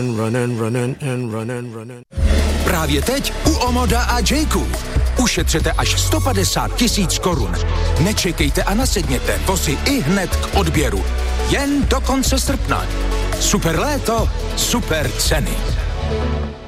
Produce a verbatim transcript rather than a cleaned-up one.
Running, running and running, running. Právě teď u Omoda a Jayku. Ušetřete až sto padesát tisíc korun. Nečekejte a nasedněte, vozy i hned k odběru. Jen do konce srpna. Super léto, super ceny.